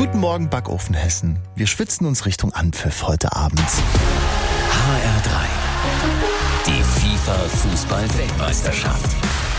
Guten Morgen, Backofen Hessen. Wir schwitzen uns Richtung Anpfiff heute Abend. HR3. Die FIFA-Fußball-Weltmeisterschaft.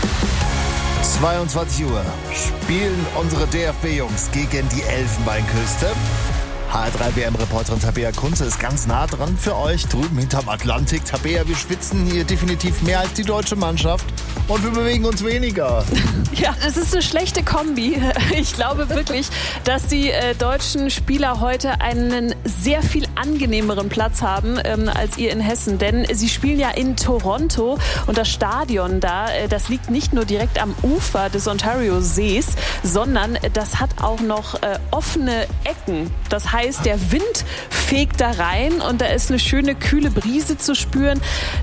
22 Uhr spielen unsere DFB-Jungs gegen die Elfenbeinküste. HR3-WM-Reporterin Tabea Kunze ist ganz nah dran für euch, drüben hinterm Atlantik. Tabea, wir schwitzen hier definitiv mehr als die deutsche Mannschaft und wir bewegen uns weniger. Ja, es ist eine schlechte Kombi. Ich glaube wirklich, dass die deutschen Spieler heute einen sehr viel angenehmeren Platz haben als ihr in Hessen. Denn sie spielen ja in Toronto und das Stadion da, das liegt nicht nur direkt am Ufer des Ontario-Sees, sondern das hat auch noch offene Ecken. Das heißt, der Wind fegt da rein und da ist eine schöne kühle Brise zu spüren.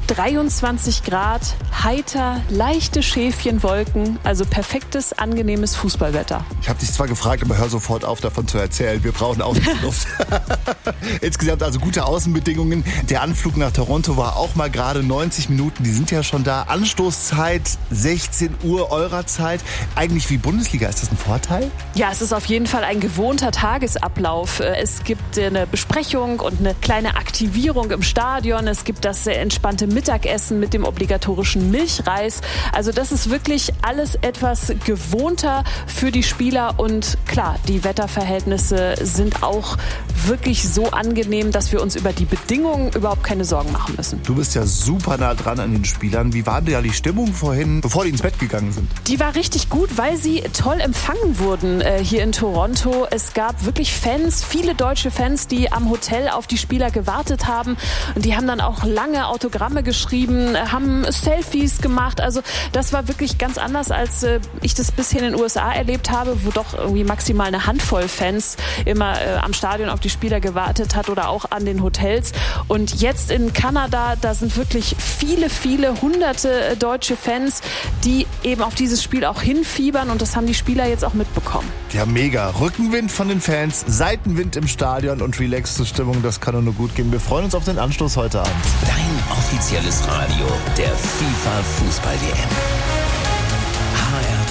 23 Grad, heiter, leichte Schäfchenwolken, also perfektes, angenehmes Fußballwetter. Ich habe dich zwar gefragt, aber hör sofort auf, davon zu erzählen. Wir brauchen Außenluft. Insgesamt also gute Außenbedingungen. Der Anflug nach Toronto war auch mal gerade 90 Minuten. Die sind ja schon da. Anstoßzeit 16 Uhr eurer Zeit. Eigentlich wie Bundesliga. Ist das ein Vorteil? Ja, es ist auf jeden Fall ein gewohnter Tagesablauf. Es gibt eine Besprechung und eine kleine Aktivierung im Stadion. Es gibt das entspannte Mittagessen mit dem obligatorischen Milchreis. Also das ist wirklich alles etwas gewohnter für die Spieler. Und klar, die Wetterverhältnisse sind auch wirklich so angenehm, dass wir uns über die Bedingungen überhaupt keine Sorgen machen müssen. Du bist ja super nah dran an den Spielern. Wie war denn ja die Stimmung vorhin, bevor die ins Bett gegangen sind? Die war richtig gut, weil sie toll empfangen wurden hier in Toronto. Es gab wirklich Fans, viele deutsche Fans, die am Hotel auf die Spieler gewartet haben. Und die haben dann auch lange Autogramme geschrieben, haben Selfies gemacht. Also das war wirklich ganz anders, als ich das bisher in den USA erlebt habe, wo doch irgendwie maximal eine Handvoll Fans immer am Stadion auf die Spieler gewartet hat oder auch an den Hotels. Und jetzt in Kanada, da sind wirklich viele, viele hunderte deutsche Fans, die eben auf dieses Spiel auch hinfiebern. Und das haben die Spieler jetzt auch mitbekommen. Ja, mega. Rückenwind von den Fans, Seitenwind im Stadion und relaxte Stimmung. Das kann nur gut gehen. Wir freuen uns auf den Anstoß heute Abend. Dein offizielles Radio der FIFA-Fußball-WM. HR3.